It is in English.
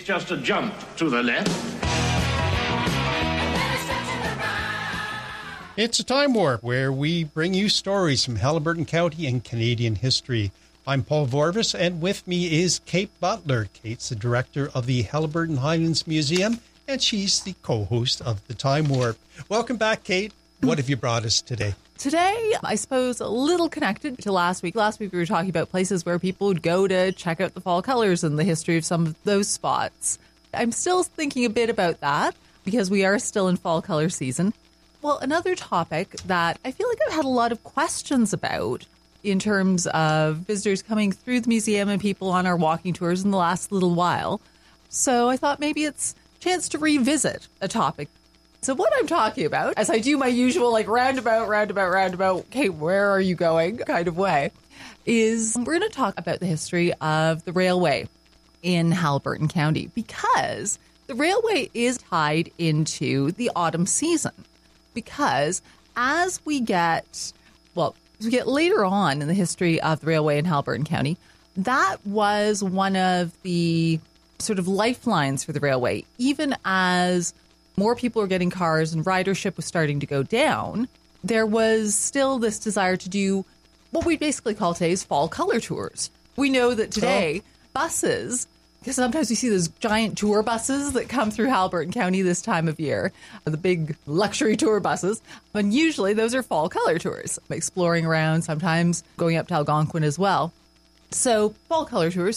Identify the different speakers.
Speaker 1: just a jump to the left.
Speaker 2: It's a Time Warp where we bring you stories from Haliburton County and Canadian history. I'm Paul Vorvis, and with me is Kate Butler. Kate's the director of the Haliburton Highlands Museum, and she's the co-host of the Time Warp. Welcome back, Kate. What have you brought us today?
Speaker 3: Today, I suppose, a little connected to last week. Last week, we were talking about places where people would go to check out the fall colors and the history of some of those spots. I'm still thinking a bit about that because we are still in fall color season. Well, another topic that I feel like I've had a lot of questions about in terms of visitors coming through the museum and people on our walking tours in the last little while. So I thought maybe it's a chance to revisit a topic. So what I'm talking about, as I do my usual roundabout, okay, where are you going kind of way, is we're going to talk about the history of the railway in Haliburton County, because the railway is tied into the autumn season. Because as we get later on in the history of the railway in Haliburton County, that was one of the sort of lifelines for the railway. Even as more people were getting cars and ridership was starting to go down, there was still this desire to do what we basically call today's fall color tours. We know that today, buses, because sometimes we see those giant tour buses that come through Haliburton County this time of year, the big luxury tour buses, and usually those are fall color tours, exploring around, sometimes going up to Algonquin as well. So fall color tours